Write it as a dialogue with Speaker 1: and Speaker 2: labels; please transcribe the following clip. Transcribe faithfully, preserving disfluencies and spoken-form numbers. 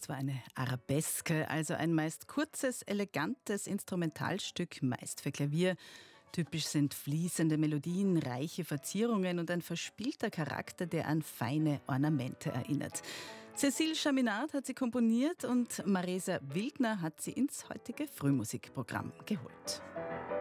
Speaker 1: Das war eine Arabeske, also ein meist kurzes, elegantes Instrumentalstück, meist für Klavier. Typisch sind fließende Melodien, reiche Verzierungen und ein verspielter Charakter, der an feine Ornamente erinnert. Cécile Chaminade hat sie komponiert und Maresa Wildner hat sie ins heutige Frühmusikprogramm geholt.